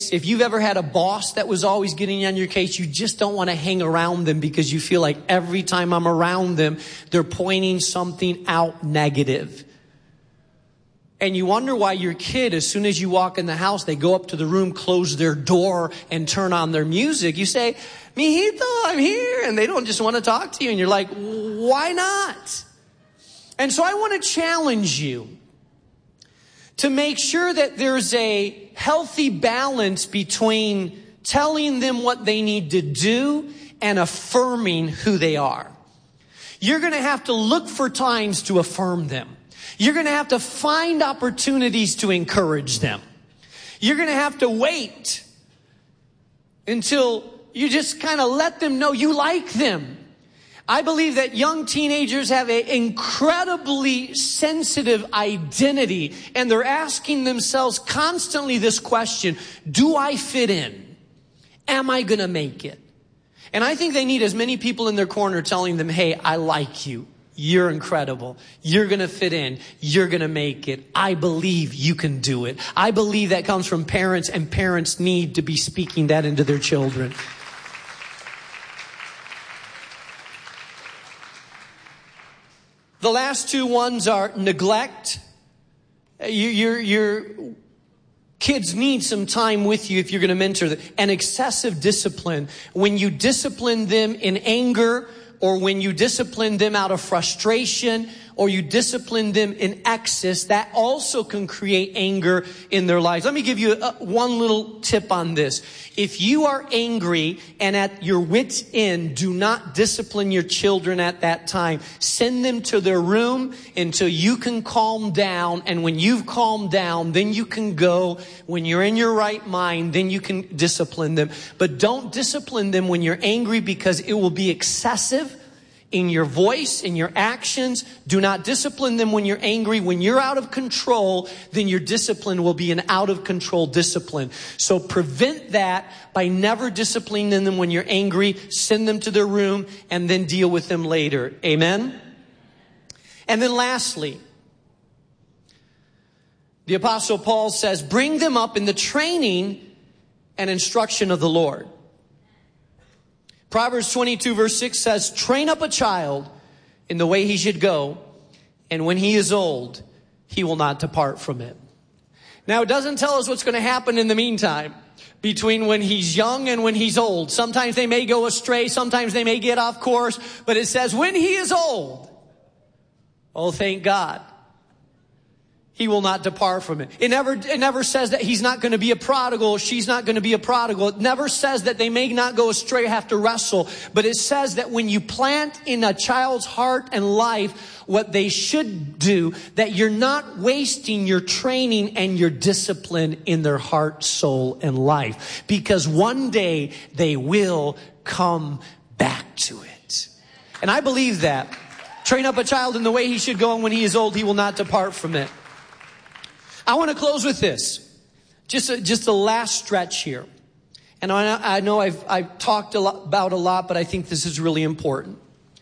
case, if you've ever had a boss that was always getting on your case, you just don't want to hang around them because you feel like every time I'm around them, they're pointing something out negative. And you wonder why your kid, as soon as you walk in the house, they go up to the room, close their door, and turn on their music. You say, "Mijito, I'm here." And they don't just want to talk to you. And you're like, why not? And so I want to challenge you to make sure that there's a healthy balance between telling them what they need to do and affirming who they are. You're going to have to look for times to affirm them. You're going to have to find opportunities to encourage them. You're going to have to wait until you just kind of let them know you like them. I believe that young teenagers have an incredibly sensitive identity, and they're asking themselves constantly this question: do I fit in? Am I going to make it? And I think they need as many people in their corner telling them, "Hey, I like you. You're incredible. You're going to fit in. You're going to make it. I believe you can do it." I believe that comes from parents, and parents need to be speaking that into their children. The last two ones are neglect. Your kids need some time with you if you're going to mentor them. And excessive discipline. When you discipline them in anger, or when you discipline them out of frustration, or you discipline them in excess, that also can create anger in their lives. Let me give you one little tip on this. If you are angry and at your wit's end, do not discipline your children at that time. Send them to their room until you can calm down. And when you've calmed down, then you can go. When you're in your right mind, then you can discipline them. But don't discipline them when you're angry, because it will be excessive in your voice, in your actions. Do not discipline them when you're angry. When you're out of control, then your discipline will be an out of control discipline. So prevent that by never disciplining them when you're angry. Send them to their room and then deal with them later. Amen? And then lastly, the Apostle Paul says, bring them up in the training and instruction of the Lord. Proverbs 22 verse 6 says, train up a child in the way he should go, and when he is old, he will not depart from it. Now, it doesn't tell us what's going to happen in the meantime between when he's young and when he's old. Sometimes they may go astray. Sometimes they may get off course. But it says when he is old, oh, thank God, he will not depart from it. It never says that he's not going to be a prodigal, she's not going to be a prodigal. It never says that they may not go astray, have to wrestle. But it says that when you plant in a child's heart and life what they should do, that you're not wasting your training and your discipline in their heart, soul, and life. Because one day they will come back to it. And I believe that. Train up a child in the way he should go, and when he is old, he will not depart from it. I want to close with this. Just the last stretch here. And I know I've talked about a lot, but I think this is really important.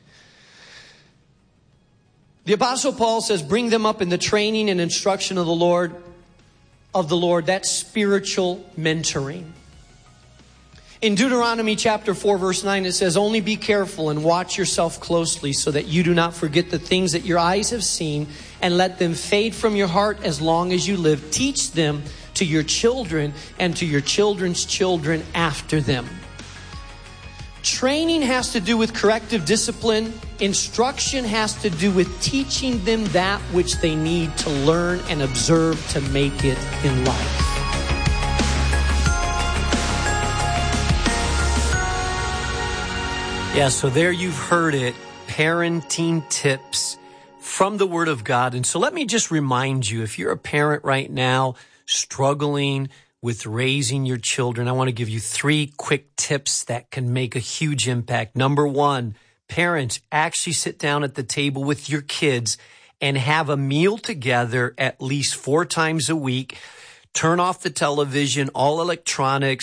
The Apostle Paul says, bring them up in the training and instruction of the Lord. That's spiritual mentoring. In Deuteronomy chapter 4 verse 9, it says, only be careful and watch yourself closely so that you do not forget the things that your eyes have seen, and let them fade from your heart as long as you live. Teach them to your children and to your children's children after them. Training has to do with corrective discipline. Instruction has to do with teaching them that which they need to learn and observe to make it in life. Yeah, so there you've heard it, parenting tips from the Word of God. And so let me just remind you, if you're a parent right now struggling with raising your children, I want to give you 3 quick tips that can make a huge impact. Number 1, parents, actually sit down at the table with your kids and have a meal together at least 4 times a week. Turn off the television, all electronics.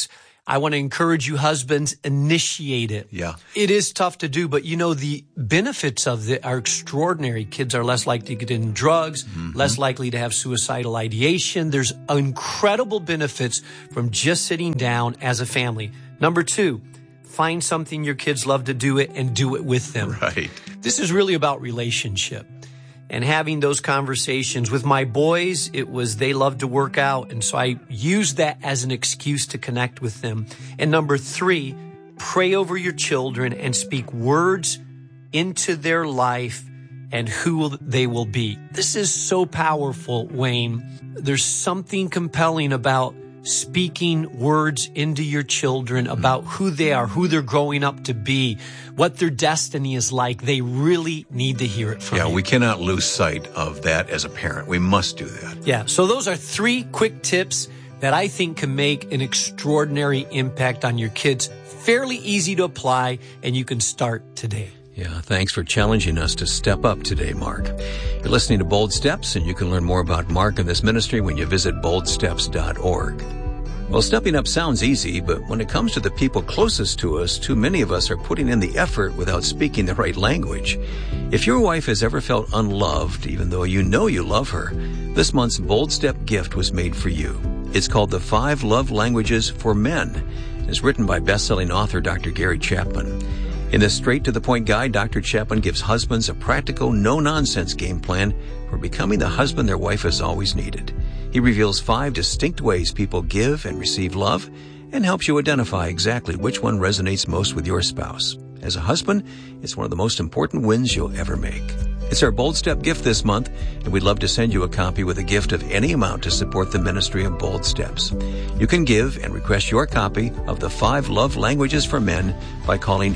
I want to encourage you husbands, initiate it. Yeah. It is tough to do, but the benefits of it are extraordinary. Kids are less likely to get in drugs, less likely to have suicidal ideation. There's incredible benefits from just sitting down as a family. Number 2, find something your kids love to do it and do it with them. Right. This is really about relationship. And having those conversations with my boys, they love to work out. And so I use that as an excuse to connect with them. And number 3, pray over your children and speak words into their life and who they will be. This is so powerful, Wayne. There's something compelling about speaking words into your children about who they are, who they're growing up to be, what their destiny is like. They really need to hear it from you. Yeah, we cannot lose sight of that as a parent. We must do that. Yeah, so those are 3 quick tips that I think can make an extraordinary impact on your kids. Fairly easy to apply, and you can start today. Yeah, thanks for challenging us to step up today, Mark. You're listening to Bold Steps, and you can learn more about Mark and this ministry when you visit boldsteps.org. Well, stepping up sounds easy, but when it comes to the people closest to us, too many of us are putting in the effort without speaking the right language. If your wife has ever felt unloved, even though you know you love her, this month's Bold Step gift was made for you. It's called The 5 Love Languages for Men. It's written by best-selling author Dr. Gary Chapman. In this straight-to-the-point guide, Dr. Chapman gives husbands a practical, no-nonsense game plan for becoming the husband their wife has always needed. He reveals 5 distinct ways people give and receive love and helps you identify exactly which one resonates most with your spouse. As a husband, it's one of the most important wins you'll ever make. It's our Bold Step gift this month, and we'd love to send you a copy with a gift of any amount to support the ministry of Bold Steps. You can give and request your copy of the 5 Love Languages for Men by calling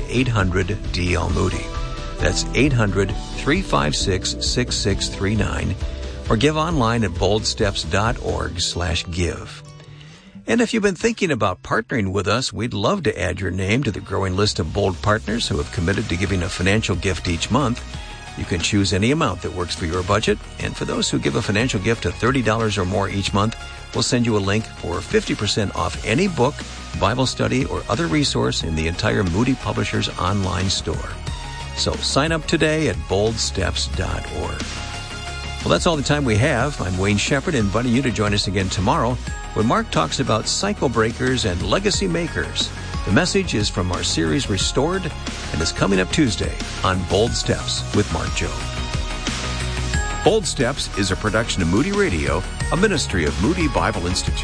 800-DL Moody. That's 800-356-6639, or give online at boldsteps.org/give. And if you've been thinking about partnering with us, we'd love to add your name to the growing list of Bold partners who have committed to giving a financial gift each month. You can choose any amount that works for your budget, and for those who give a financial gift of $30 or more each month, we'll send you a link for 50% off any book, Bible study, or other resource in the entire Moody Publishers online store. So sign up today at boldsteps.org. Well, that's all the time we have. I'm Wayne Shepherd, inviting you to join us again tomorrow when Mark talks about cycle breakers and legacy makers. The message is from our series Restored and is coming up Tuesday on Bold Steps with Mark Jobe. Bold Steps is a production of Moody Radio, a ministry of Moody Bible Institute.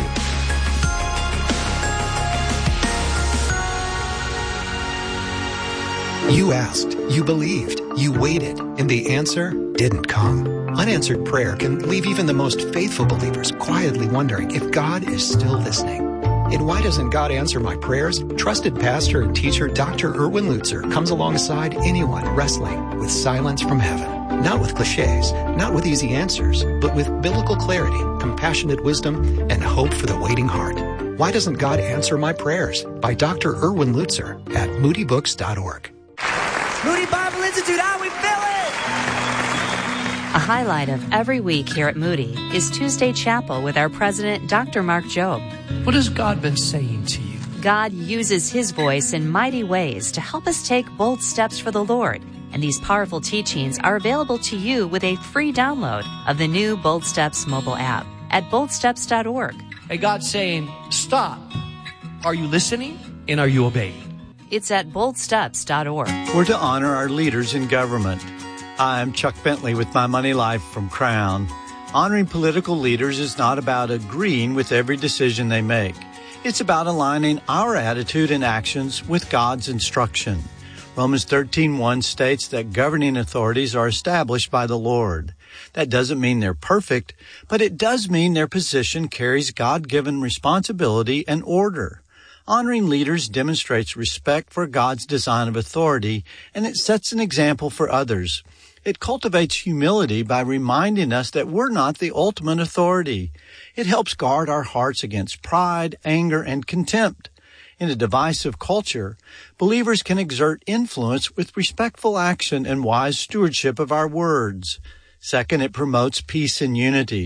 You asked, you believed, you waited, and the answer didn't come. Unanswered prayer can leave even the most faithful believers quietly wondering if God is still listening. And why doesn't God answer my prayers? Trusted pastor and teacher Dr. Erwin Lutzer comes alongside anyone wrestling with silence from heaven. Not with cliches, not with easy answers, but with biblical clarity, compassionate wisdom, and hope for the waiting heart. Why doesn't God answer my prayers? By Dr. Erwin Lutzer at moodybooks.org. Moody Bible Institute, how we feel it! A highlight of every week here at Moody is Tuesday Chapel with our president, Dr. Mark Jobe. What has God been saying to you? God uses His voice in mighty ways to help us take bold steps for the Lord. And these powerful teachings are available to you with a free download of the new Bold Steps mobile app at boldsteps.org. Hey, God's saying, stop. Are you listening and are you obeying? It's at boldsteps.org. We're to honor our leaders in government. I'm Chuck Bentley with My Money Life from Crown. Honoring political leaders is not about agreeing with every decision they make. It's about aligning our attitude and actions with God's instruction. Romans 13:1 states that governing authorities are established by the Lord. That doesn't mean they're perfect, but it does mean their position carries God-given responsibility and order. Honoring leaders demonstrates respect for God's design of authority, and it sets an example for others. It cultivates humility by reminding us that we're not the ultimate authority. It helps guard our hearts against pride, anger, and contempt. In a divisive culture, believers can exert influence with respectful action and wise stewardship of our words. Second, it promotes peace and unity.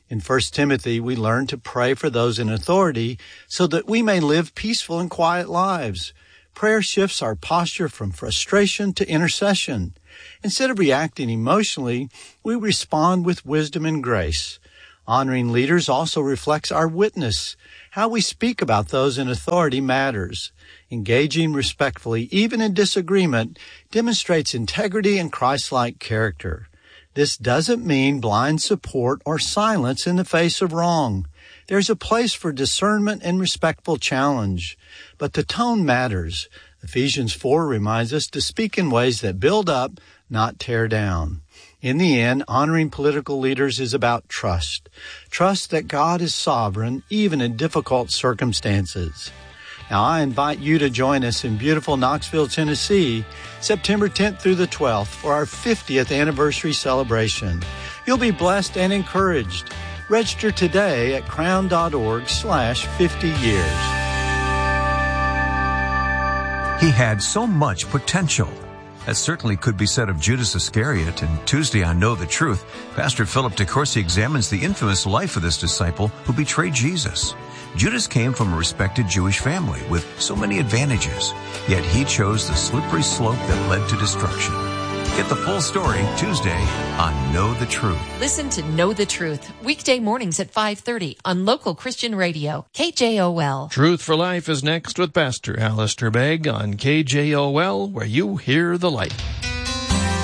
In 1 Timothy, we learn to pray for those in authority so that we may live peaceful and quiet lives. Prayer shifts our posture from frustration to intercession. Instead of reacting emotionally, we respond with wisdom and grace. Honoring leaders also reflects our witness. How we speak about those in authority matters. Engaging respectfully, even in disagreement, demonstrates integrity and Christ-like character. This doesn't mean blind support or silence in the face of wrong. There's a place for discernment and respectful challenge. But the tone matters. Ephesians 4 reminds us to speak in ways that build up, not tear down. In the end, honoring political leaders is about trust. Trust that God is sovereign, even in difficult circumstances. Now, I invite you to join us in beautiful Knoxville, Tennessee, September 10th through the 12th for our 50th anniversary celebration. You'll be blessed and encouraged. Register today at crown.org/50years. He had so much potential. That certainly could be said of Judas Iscariot. And Tuesday on Know the Truth, Pastor Philip DeCourcy examines the infamous life of this disciple who betrayed Jesus. Judas came from a respected Jewish family with so many advantages, yet he chose the slippery slope that led to destruction. Get the full story Tuesday on Know the Truth. Listen to Know the Truth, weekday mornings at 5:30 on local Christian radio, KJOL. Truth for Life is next with Pastor Alistair Begg on KJOL, where you hear the light.